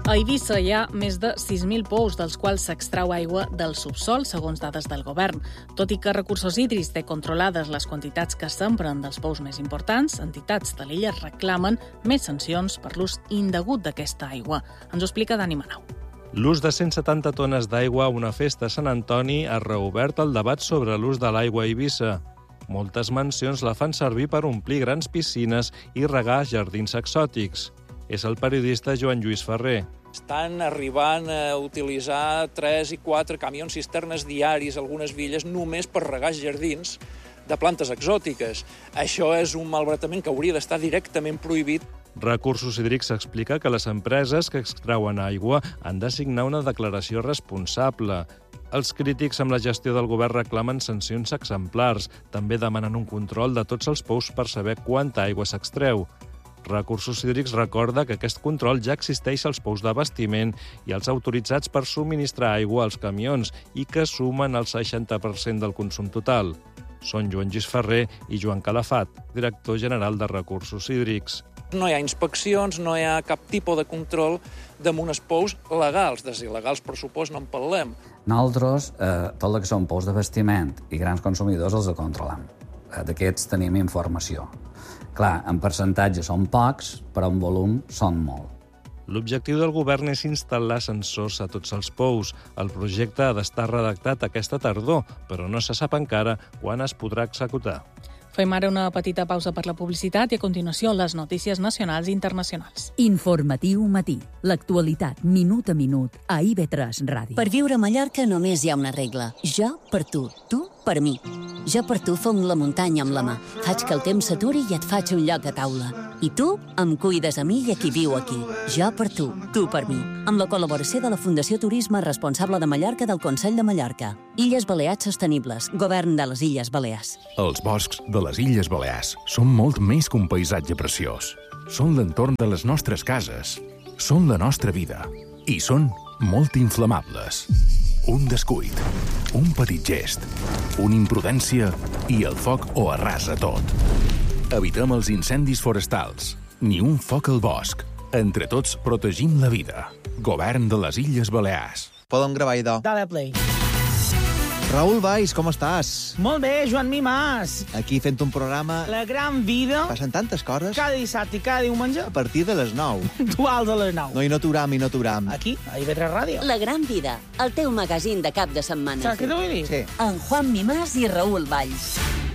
A Eivissa hi ha més de 6.000 pous, dels quals s'extrau aigua del subsol, segons dades del govern. Tot i que Recursos Hídrics té controlades les quantitats que s'empren dels pous més importants, entitats de l'illa reclamen més sancions per l'ús indegut d'aquesta aigua. Ens ho explica Dani Manau. L'ús de 170 tones d'aigua a una festa a Sant Antoni ha reobert el debat sobre l'ús de l'aigua a Eivissa. Moltes mansions la fan servir per omplir grans piscines i regar jardins exòtics. És el periodista Joan Lluís Ferrer. Estan arribant a utilitzar 3 i 4 camions cisternes diaris a algunes villes només per regar jardins de plantes exòtiques. Això és un malbaratament que hauria d'estar directament prohibit. Recursos Hídrics explica que les empreses que extrauen aigua han de signar una declaració responsable. Els crítics amb la gestió del govern reclamen sancions exemplars. També demanen un control de tots els pous per saber quanta aigua s'extreu. Recursos Hídrics recorda que aquest control ja existeix als pous d'abastiment i als autoritzats per subministrar aigua als camions i que sumen el 60% del consum total. Són Joan Lluís Ferrer i Joan Calafat, director general de Recursos Hídrics. No hi ha inspeccions, no hi ha cap tipus de control damunt els pous legals. Dels il·legals, per supost, no en parlem. Nosaltres, tot el que són pous d'abastiment i grans consumidors els controlem. D'aquests tenim informació. Clar, en percentatge són pocs, però en volum són molt. L'objectiu del govern és instal·lar sensors a tots els pous. El projecte ha d'estar redactat aquesta tardor, però no se sap encara quan es podrà executar. Fem ara una petita pausa per la publicitat i a continuació les notícies nacionals i internacionals. Informatiu matí. L'actualitat minut a minut a IB3 Ràdio. Per viure a Mallorca només hi ha una regla. Jo per tu per mi. Jo per tu fong la muntanya amb la mà. Faig que el temps s'aturi i et faig un lloc a taula. I tu em cuides a mi i a qui viu aquí. Jo per tu per mi. Amb la col·laboració de la Fundació Turisme Responsable de Mallorca del Consell de Mallorca. Illes Balears Sostenibles. Govern de les Illes Balears. Els boscs de les Illes Balears són molt més que un paisatge preciós. Són l'entorn de les nostres cases. Són la nostra vida. I són molt inflamables. Un descuit, un petit gest, una imprudència i el foc ho arrasa tot. Evitem els incendis forestals. Ni un foc al bosc. Entre tots protegim la vida. Govern de les Illes Balears. Podem gravar, idò. Dale play. Raül Valls, com estàs? Molt bé, Joan Mimàs. Aquí fent un programa... La gran vida. Passen tantes coses. Cada dissabte i cada diumenge. A partir de les 9. Puntuals a les 9. No, i no t'uram. Aquí, a IB3 Ràdio. La gran vida, el teu magazín de cap de setmana. Saps què t'ho vull dir? Sí. En Juan Mimàs i Raül Valls.